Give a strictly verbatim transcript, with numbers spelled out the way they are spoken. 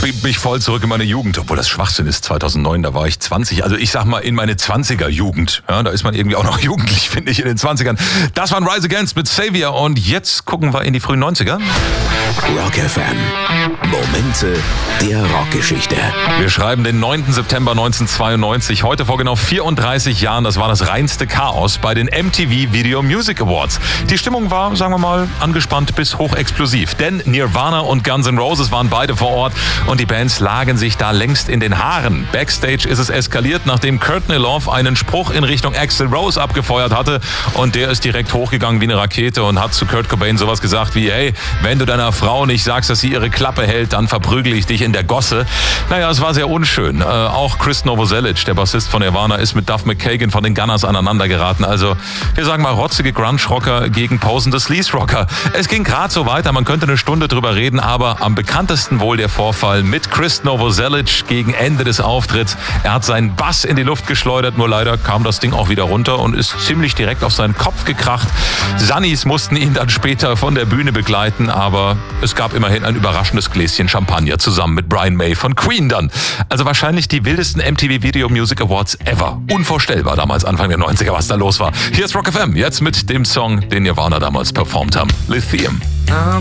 bin ich voll zurück in meine Jugend, obwohl das Schwachsinn ist. zweitausendneun, da war ich zwanzig. Also ich sag mal in meine zwanziger-Jugend. Ja, da ist man irgendwie auch noch jugendlich, finde ich, in den zwanzigern. Das waren Rise Against mit Savior und jetzt gucken wir in die frühen neunziger. Rock F M. Momente der Rockgeschichte. Wir schreiben den neunten September neunzehnhundertzweiundneunzig. Heute vor genau vierunddreißig Jahren. Das war das reinste Chaos bei den M T V Video Music Awards. Die Stimmung war, sagen wir mal, angespannt bis hochexplosiv. Denn Nirvana und Guns N' Roses waren beide vor Ort und die Bands lagen sich da längst in den Haaren. Backstage ist es eskaliert, nachdem Courtney Love einen Spruch in Richtung Axl Rose abgefeuert hatte und der ist direkt hochgegangen wie eine Rakete und hat zu Kurt Cobain sowas gesagt wie: Hey, wenn du deiner Frau nicht sagst, dass sie ihre Klappe hält, dann verprügel ich dich in der Gosse. Naja, es war sehr unschön. Äh, auch Chris Novoselic, der Bassist von Nirvana, ist mit Duff McKagan von den Gunners aneinander geraten. Also, wir sagen mal rotzige Grunge-Rocker gegen posende Sleaze-Rocker. Es ging gerade so weiter, man könnte eine Stunde drüber reden, aber am bekanntesten wohl der Vorfall mit Chris Novoselic gegen Ende des Auftritts. Er hat seinen Bass in die Luft geschleudert, nur leider kam das Ding auch wieder runter und ist ziemlich direkt auf seinen Kopf gekracht. Sunnies mussten ihn dann später von der Bühne begleiten, aber es gab immerhin ein überraschendes Gläschen Champagner zusammen mit Brian May von Queen dann. Also wahrscheinlich die wildesten M T V Video Music Awards ever. Unvorstellbar damals Anfang der neunziger, was da los war. Hier ist Rock F M, jetzt mit dem Song, den Nirvana damals performt haben. Lithium.